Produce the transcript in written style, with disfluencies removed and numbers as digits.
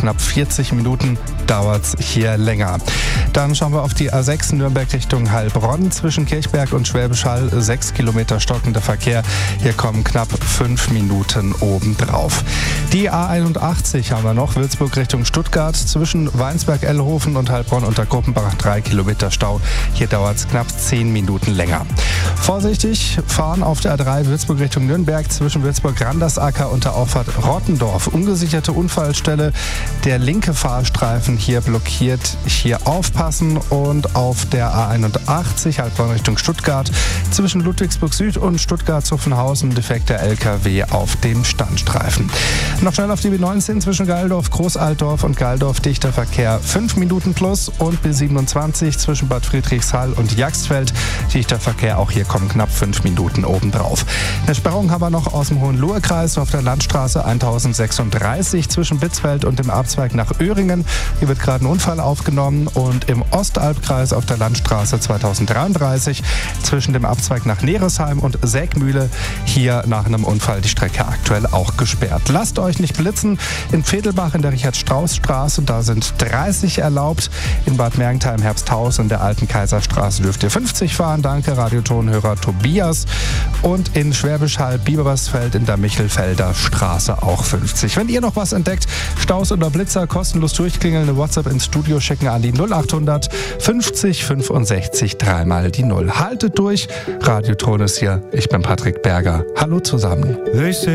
knapp 40 Minuten dauert es hier länger. Dann schauen wir auf die A6 Nürnberg Richtung Heilbronn. Zwischen Kirchberg und Schwäbisch Hall 6 Kilometer stockender Verkehr. Hier kommen knapp 5 Minuten obendrauf. Die A81 haben wir noch. Würzburg Richtung Stuttgart. Zwischen Weinsberg-Ellhofen und Heilbronn unter Gruppenbach 3 Kilometer Stau. Hier dauert es knapp 10 Minuten länger. Vorsichtig fahren auf der A3 Würzburg Richtung Nürnberg. Zwischen Würzburg-Randersacker und der Auffahrt Rottendorf. Ungesicherte Unfallstelle. Der linke Fahrstreifen hier blockiert. Hier aufpassen. Und auf der A81 Heilbronn Richtung Stuttgart. Zwischen Ludwigsburg Süd und Stuttgart-Zuffenhausen defekter LKW auf dem Standstreifen. Noch schnell auf die B19 zwischen Geildorf, Großaltdorf und Geildorf dichter Verkehr 5 Minuten plus und B27 zwischen Bad Friedrichshall und Jagsfeld dichter Verkehr. Auch hier kommen knapp 5 Minuten obendrauf. Eine Sperrung haben wir noch aus dem Hohenlohe-Kreis auf der Landstraße 1036 zwischen Bitzfeld und dem Abzweig nach Öhringen. Hier wird gerade ein Unfall aufgenommen und im Ostalbkreis auf der Landstraße 2033 zwischen dem Abzweig nach Neresheim und Sägmühle. Hier nach einem Unfall die Strecke aktuell auch gesperrt. Lasst euch nicht blitzen. In Vedelbach in der Richard-Strauß-Straße, da sind 30 erlaubt. In Bad Mergentheim, Herbsthaus in der Alten Kaiserstraße dürft ihr 50 fahren. Danke, Radiotonhörer Tobias. Und in Schwäbisch Hall, Bibersfeld in der Michelfelder Straße auch 50. Wenn ihr noch was entdeckt, Staus oder Blitzer, kostenlos durchklingeln, eine WhatsApp ins Studio schicken an die 0800 50 65 3 die 0. Haltet durch. Radioton ist hier. Ich bin Patrick Berger. Hallo zusammen.